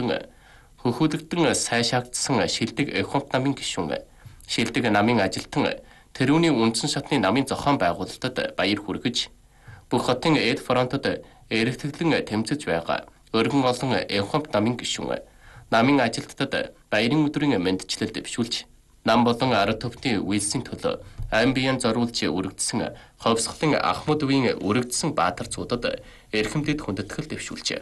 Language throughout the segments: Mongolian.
болон хөхүүдэгдэн сайшаагдсан шилдэг эхомт намын гишүүн, шилдэг намын ажилтан тэрүүний үндсэн шатны намын зохион байгуулалтад баяр хүргэж, бүх хотын эд фронтод эрэгтгэлэн тэмцэж байгаа өргөн олон эхомт намын гишүүн, намын ажилтнад баярын өдрийн мэндчлэл дэвшүүлж, нам болон ард түмний үйлсийн төлөө амбиян зориулж өргөдсөн ховсготын ахмад үеийн өргөдсөн баатар цуудад эрхэмдэд хүндэтгэл дэвшүүлжээ.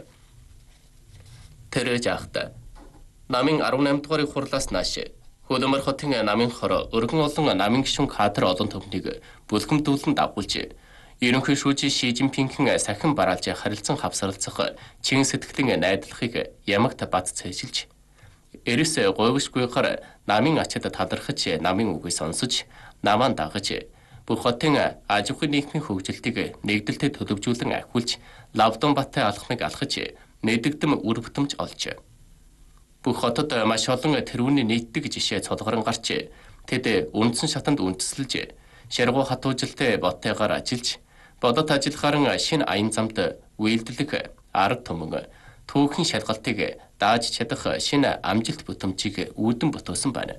Тэр жаахта намын 18 дугаар хурлаас нааш Хөлөмөр хотын намын хор өргөн олон намын гишүүн кадр олон төмнийг бүлгэмдүүлэн дагуулж, ерөнхий шүүжи Ши Жинпингийн сахин бараалж харилцан хавсарлцах чин сэтгэлийн найдварыг ямагт бат цээжилж, эрс говьшгүйгээр намын ачаад талархаж намын үгийг сонсож, намаан дагаж, бүх хотын аж ахуйн нийгмийн хөгжилтийг нэгдэлтэд төлөвжүүлэн ахиулж, Лавдон баттай алхмыг алхаж, нэдэгдэм үр бүтэмж олж. Бүх хотод маш олон тэрүүний нийтдэг жишээ цолгорон гарч, тэд үндсэн шатанд үндэслэж, шаргуу хатуужилтай боттойгоор ажиллаж, бодот ажиллахаар шинэ аян замд үйлдэлэх арга түмэн, түүхийн шалгалтыг дааж чадах шинэ амжилт бүтэмжийг үүдэн ботоосон байна.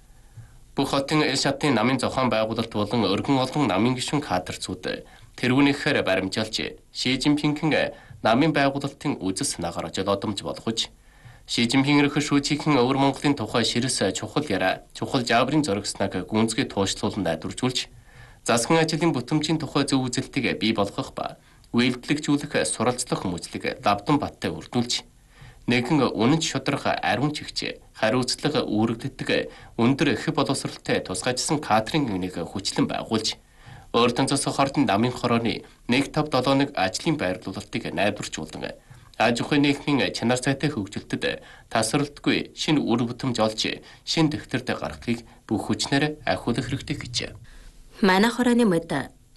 Бүх хотын шатны намын зохион байгуулалт болон өргөн олон намын гишүүн кадрцүүд тэрүүнийхээр баримжаалж, Ши Жинпингийн намын байгуулалтын үзэл санаагаар жолоодомж болгож, Ши Жинпин ерөнхий шүүжийн өвөр Монголын тухай ширэс чухал яриа, чухал жаабрын зөргснаг гүнзгий туушлуулан найдваржуулж, засгийн ажлын бүтэмжийн тухай зөв үзэлтийг бий болгох ба үйлдэлжүүлэх суралцлах хүмүүжлэг Лавдон баттай үрдүүлж, нэгэн үнэн шударга ариун чигч хариуцлага үүрэгддэг өндөр их боловсролтой тусгайчсан кадрын энийг хүчлэн байгуулж, өөртөө зосох хортын намын хорооны 157 ажлын байрлуулалтыг найдваржуулан, аж ахуйн нийгмийн чанар сайтай хөгжилтөд тасралтгүй шинэ үр бүтэмж олж, шинэ дэвтэрт гаргахыг бүх хүчнээр ахиулах хэрэгтэй гэж. Манай хорооны мэд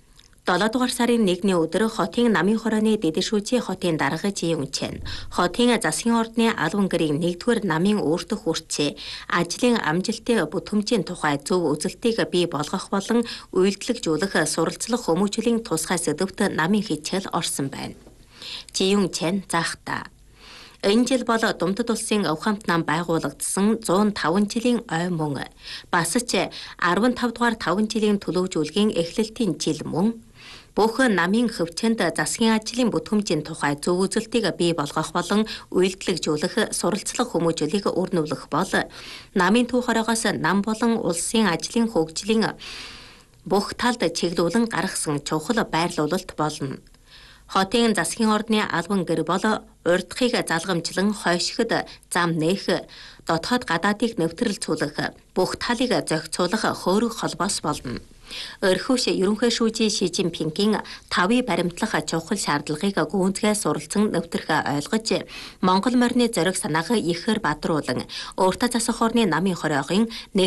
7 дугаар сарын 1-ний өдөр хотын намын хорооны дэдэшүүжийн хотын даргаж юмчэн хотын засгийн ордны албан гэрийн 1-р намын өөртөх хүртчээ ажлын амжилтын бүтэмжийн тухай зөв үзэлтийг бий болгох болон үйлдэлжүүлэх суралцлах хүмүүжлийн тусгай сэдвт намын хичээл орсон байна. Жиюн Чэн заахта. Энэ жил бол Думдад улсын Увхамт нам байгуулагдсан 105 жилийн ой мөн. Бас ч 15 дугаар 5 жилийн төлөвжүүлгийн эхлэлтийн жил мөн. Бүх намын хөвчөнд засгийн ажлын бүтэмжийн тухай зөв үзэлтийг бий болгох болон үйлдэлжүүлэх суралцлах хүмүүжлийг өрнүүлэх бол намын төв хороогоос нам болон улсын ажлын хөгжлийн бүх талд чиглүүлэн гаргасан чухал байрлуулалт болно. Хотын засгийн ордны албан гэр бол урдхыг залгамжлан хойшиход зам нээх, дотоод гадаадыг нэвтрэлцүүлэх, бүх талыг зохицуулах хөөрөг холбоос болно. Өрхөш ерөнхий шүүжийн Ши Жинпингийн 5-ыг баримтлах чухал шаардлагыг гүнзгий суралцсан нэвтрэх ойлгож, Монгол морины зориг санааг ихээр бадруулан, өөртөө засах орны намын хороогийн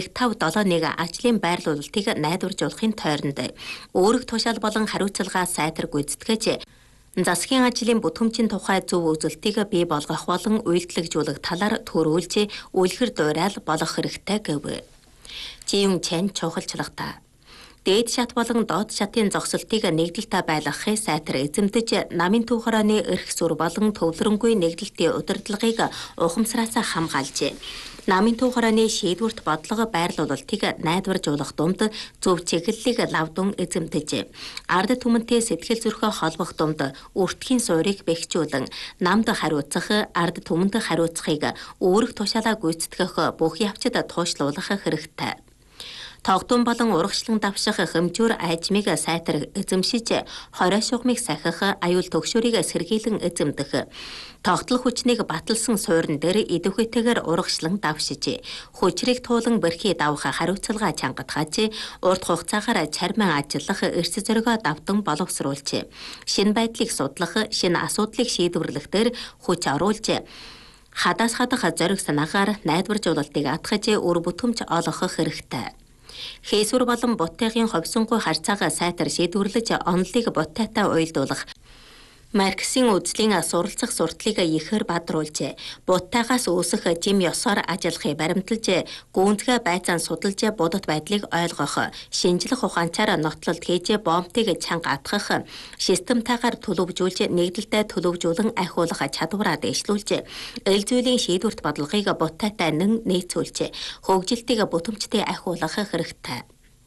1571 ажлын байрлуулалтыг найдваржуулахын тойронд өөрөг тушаал болон хариуцлага сайтар гүйцэтгэж, засгийн ажлын бүтэмжийн тухай зөв үзэлтийг бий болгох болон үйлдэлжүүлэх талаар төрүүлж, үлгэр дуурайл болох хэрэгтэй гэв. Жиюн Чэн чухалчлагта. Дээд шат болон доод шатын зогсолтыг нэгдэлтэй байлгахыг сайтар эзэмдэж, намын төв хорооны эрх зур болон төвлөрөнгүй нэгдэлтийн удирдлагыг ухамсараас хамгаалж, намын төв хорооны шийдвэрт бодлого байрлуулалтыг найдваржуулах дунд зөв чиглэлийг Лавдун эзэмдэж, ард түмэнтэй сэтгэл зүрхөө холбох дунд өртгийн суурийг бэхжүүлэн, намд хариуцах, ард түмэнд хариуцахыг өөрөг тушаалаа гүйцэтгэх бүх явцад туушлуулах хэрэгтэй. Тогтун болон урагшлан давших хэмжүүр айжмыг сайтар эзэмшиж, хорой шугамыг сахих, аюул төгшөөрийг сэргийлэн эзэмдэх, тогтол хүчнийг баталсан суурин дээр идэвхтэйгээр урагшлан давшиж, хүчрийг туулан бэрхий давах хариуцлага чангатгаж, урт хугацаагаар чармин ажиллах эрс зоригоо давтан боловсруулж, шинэ байдлыг судлах, шинэ асуудлыг шийдвэрлэх дээр хүч оруулж, хадаас хадах зориг санаагаар найдваржуулалтыг атгаж, үр бүтэмж олгох хэрэгтэй. Хийсвэр болон буттайгийн ховсонгүй харьцаагаа сайтар шийдвэрлэж, онолыг буттайтай уйлдуулах, Марксийн үзлийн суралцах сурталыг ихээр бадруулжээ. Будтайгаас үүсэх жим ёсоор ажиллахыг баримталж, гүнзгий байцаан судалж будут байдлыг ойлгох, шинжлэх ухаанчаар нотлолт хийж бомбтыг чанга атгах, системтайгаар төлөвжүүлж нэгдэлтэй төлөвжүүлэн ахиулах чадвараа дэвшлүүлж, эл зүйлийн шийдвэрт бодлогыг буттайтай нээцүүлж, хөгжилтийг бүтэмжтэй ахиулах хэрэгтэй.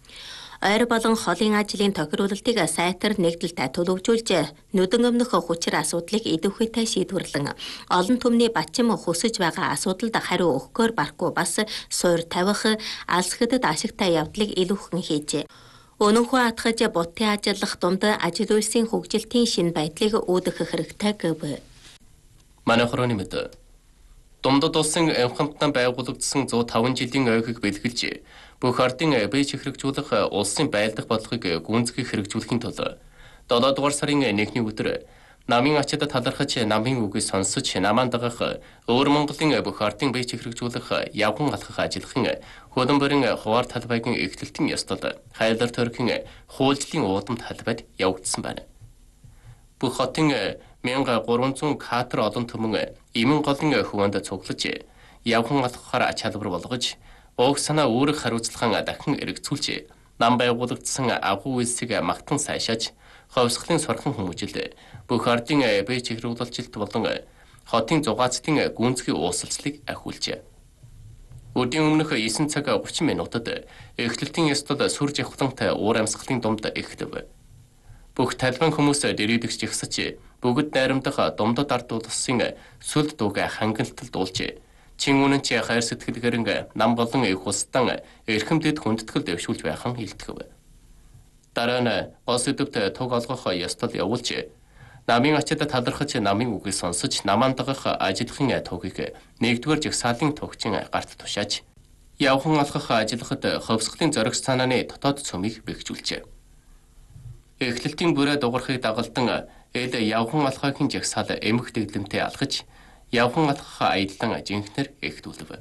Ойр болон холын ажлын тохируулалтыг сайтар нэгдэлтэй төлөвжүүлж, нүдэн өмнөх хүчир асуудлыг идэвхтэй шийдвэрлэн, олон түмний батчим хүсэж байгаа асуудалд хариу өгөхөөр барахгүй бас суур тавих, алс хэдэд ашигтай явдлыг илүүхэн хийжээ. Өнөнхөө атгаж бутын ажиллах дунд ажил үйлсийн хөгжилтийн шинэ байдлыг үүдэх хэрэгтэй гэв. Манай хорооны мэд. Дундад улсын амхамтан байгуулагдсан 105 жилийн ойгийг бэлгэлж, бүх ардын бие чихрэгжүүлэх улсын байлдах бодлогыг гүнзгий хэрэгжүүлэхийн тулд 7 дугаар сарын 1-ний өдөр намын ачаад талархаж намын үгийг сонсож намаан дагах өөр Монголын бүх ардын бие чихрэгжүүлэх явган алхах ажиллахын хөлбөмбөрийн хуваар талбайгийн эхлэлтийн ёслол хайлдар төрхийн хуулжлын уудам талбайд явагдсан байна. Бүх хотын 1300 катер олон түмэн эмэн голын хөвөнд цуглаж явган алхахаар чадвар болгож уг санаа өөрөг хариуцлаган дахин эргэцүүлж нам байгуулагдсан агуу үйлсийг магтан сайшааж ховсглын сорхон хүмүүжилд бүх ардын бие чихрүүлэлт болон хотын зугаацтын гүнзгий уусалцлыг ахиулжээ. Өдийн өмнөх 9 цаг 30 минутад эхлэлтийн ёслол сүр жавхлантай уур амьсгалын дунд эхдэв. Бүх талбайн хүмүүс дэрийдэгч жигсэж бүгд найрамдах думдад ард улсын сүлд дууг хангалталд дуулж чин үнэн чи хайр сэтгэл гэрэнг нам болон их устан эрхэмдэд хүндэтгэл дэвшүүлж байхан илтгэв. Дараа нь гол сэдвт туг олгох ёслол явуулж намын ачаад талархаж намын үгийг сонсож намаан дагах ажиллахын тугийг 1-р жагсаалын тугчин гарт тушааж явхан алхах ажиллахад ховсглын зориг санааны дотоод цөмийг бэхжүүлжээ. Эхлэлтийн бүрээ дугарахыг дагалдан эд явхан алхахын жагсаал эмх дэглэмтэй алхаж явхан алхах аялдан жинхнэр эхтүүлв.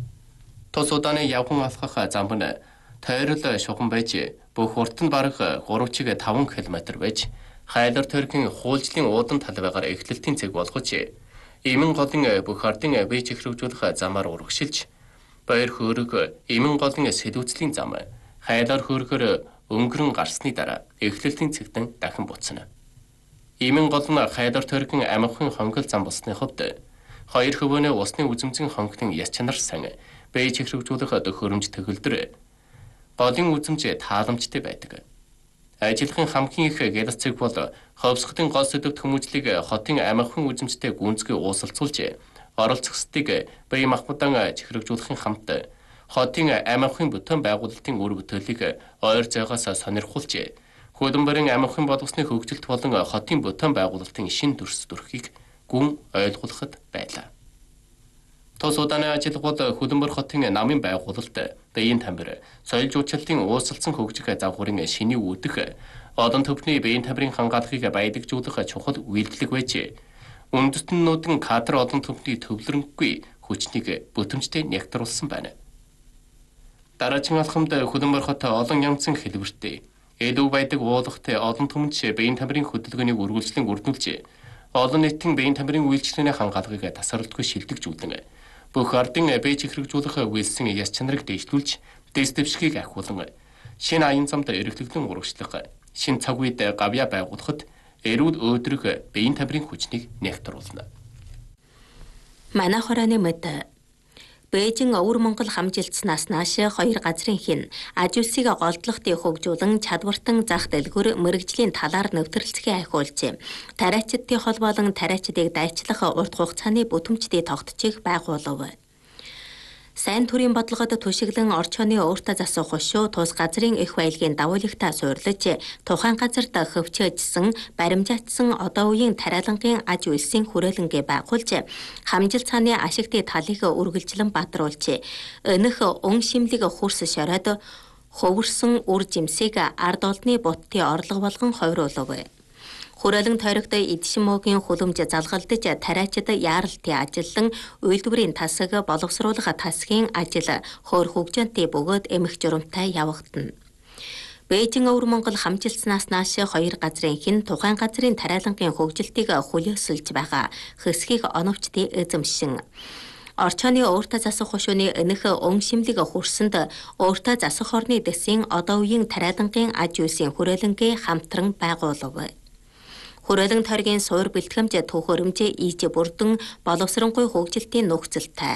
Тус удааны явхан алхах зам нь тойрол шугам байж бүх урт нь бараг 3-5 км байж хайлар төрхийн хуулжлын уудан талбайгаар эхлэлтийн цэг болгож эмэн голын бүх ардын бие чихрэгжүүлэх замаар урагшилж баяр хөөрөг эмэн голын сэлүүцлийн зам хайлар хөөргөр өнгөрөн гарсны дараа эхлэлтийн цэгтэн дахин буцна. Эмэн гол нь хайлар төрхийн амхын хонгол зам болсны хувьд хоёр хөвөнөө усны үзэмцэн хонхтын яс чанар сан бие чихрэгжүүлэх хөрөмж төгөлдөр голын үзэмж тааламжтай байдаг. Ажиллахын хамгийн их гялцэг бол ховсготын гол сэдвт хүмүүжлийг хотын амхын үзэмжтэй гүнзгий уусалцуулж оролцохстыг бие махбодан чихрэгжүүлэхийн хамт хотын амхын бүтэн байгуулалтын үр бүтээлийг ойр зайгаас сонирхуулж хөлбөмбөрийн амхын болгосны хөгжилт болон хотын бүтэн байгуулалтын шин төрс төрхийг гүн ойлгуулахад байлаа. Тус удааны ажил бол хөлбөмбөр хотын намын байгуулалт, биеийн тамир, соёл жуулчлалтын уусалсан хөгжих загварын шиний үүдэх, олон төвхний биеийн тамирын хангаалгыг баялагжуулах чухал үйлдэлэг байж, үндэстнүүдэн кадр олон төвхний төвлөрөнгөгүй хүчнийг бүтэмжтэй нягтруулсан байна. Дараагийн алхамд хөлбөмбөр хот олон янзын хэлбэртэй, элүү байдаг уулгатай олон түмэнч биеийн тамирын хөдөлгөөнийг үргэлжлэн үрдүүлж, олон нийтийн биеийн тамирын үйлчлэлийн хангаалгыг тасралтгүй шилдэгжүүлэн, бүх ардын бие чихрэгжүүлэх үйлсийн яс чанарыг дэвшлүүлж, дэс дэвшгийг ахиулан, шинэ аян замд эргэлтгэлэн урагшлах, шинэ цаг үед гавья байгуулахад эрүүл өөдрөг биеийн тамирын хүчнийг нягтруулна. Манай хорооны мэд Бээжин өвөр Монгол хамжилтснаас нааш хоёр газрын хин аж үйлсийг голдлохтыг хөгжүүлэн чадвартан зах дэлгүүр мэрэгжлийн талаар нэвтрэлцгээ ахиулжээ. Тариачдын хол болон тариачдыг дайчлах урт хугацааны бүтэмжтэй тогтцыг байгуулав. Сайн төрийн бодлогод түшиглэн орчооны өөртөө засах хошуу тус газрын их баялагын давуулагтаа суйрлаж тухайн газарт хөвчөөжсөн, баримжаатсан одоо үеийн тариалангын аж үйлсийн хүрээлэнгээ байгуулж хамжилт цааны ашигтын талыг үргэлжлэн бадруулж өнөх өн шимлэг хурс шороод хөвөрсөн үр жимсийг ард олдны буттын орлого болгон хойруулав. Хүрээлэн тойрогт эдшин муугийн хөлөмж залгалдаж тариачид яаралтын ажиллан үйлдвэрийн тасаг боловсруулах тасгийн ажил хөөр хөгжөөнтэй бөгөөд эмх журамтай явагдана. Бээжин Өвөр Монгол хамжилснаас нааш хоёр газрын хэн тухайн газрын тариалангийн хөгжилтийг хүлээсэлж байгаа хэсгийг оновчдын эзэмшин. Орчооны өөртөө засах хошууны энэх өн шимлэг хүрсэнд өөртөө засах орны дэсийн одоо үеийн тариалангийн аж үйлсийн хүрээлэнгээ хамтран байгуулав. Хүрээлэн тойргийн суур бэлтгэмж түүх өрөмжөө ийж бүрдэн боловсронгуй хөгжилтийн нөхцөлтэй